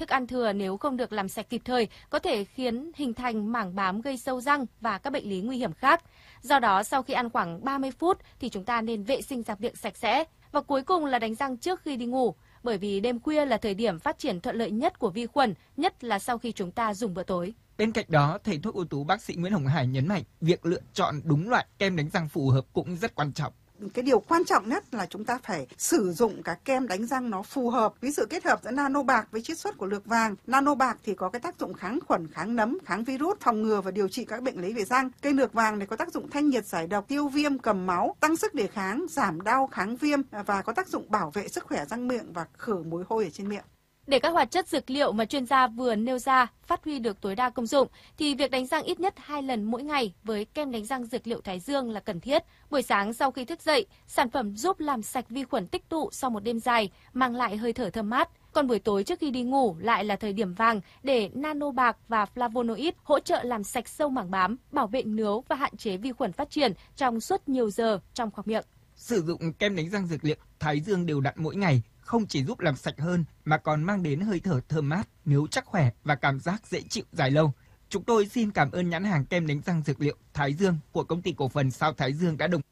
thức ăn thừa nếu không được làm sạch kịp thời có thể khiến hình thành mảng bám gây sâu răng và các bệnh lý nguy hiểm khác. Do đó, sau khi ăn khoảng 30 phút thì chúng ta nên vệ sinh răng miệng sạch sẽ. Và cuối cùng là đánh răng trước khi đi ngủ, bởi vì đêm khuya là thời điểm phát triển thuận lợi nhất của vi khuẩn, nhất là sau khi chúng ta dùng bữa tối. Bên cạnh đó, thầy thuốc ưu tú bác sĩ Nguyễn Hồng Hải nhấn mạnh việc lựa chọn đúng loại kem đánh răng phù hợp cũng rất quan trọng. Cái điều quan trọng nhất là chúng ta phải sử dụng cái kem đánh răng nó phù hợp với sự kết hợp giữa nano bạc với chiết xuất của lược vàng. Nano bạc thì có cái tác dụng kháng khuẩn, kháng nấm, kháng virus, phòng ngừa và điều trị các bệnh lý về răng. Cây lược vàng này có tác dụng thanh nhiệt, giải độc, tiêu viêm, cầm máu, tăng sức đề kháng, giảm đau, kháng viêm và có tác dụng bảo vệ sức khỏe răng miệng và khử mùi hôi ở trên miệng. Để các hoạt chất dược liệu mà chuyên gia vừa nêu ra phát huy được tối đa công dụng, thì việc đánh răng ít nhất 2 lần mỗi ngày với kem đánh răng dược liệu Thái Dương là cần thiết. Buổi sáng sau khi thức dậy, sản phẩm giúp làm sạch vi khuẩn tích tụ sau một đêm dài, mang lại hơi thở thơm mát. Còn buổi tối trước khi đi ngủ lại là thời điểm vàng để nano bạc và flavonoid hỗ trợ làm sạch sâu mảng bám, bảo vệ nướu và hạn chế vi khuẩn phát triển trong suốt nhiều giờ trong khoang miệng. Sử dụng kem đánh răng dược liệu Thái Dương đều đặn mỗi ngày không chỉ giúp làm sạch hơn mà còn mang đến hơi thở thơm mát, nướu chắc khỏe và cảm giác dễ chịu dài lâu. Chúng tôi xin cảm ơn nhãn hàng kem đánh răng dược liệu Thái Dương của công ty cổ phần Sao Thái Dương đã đồng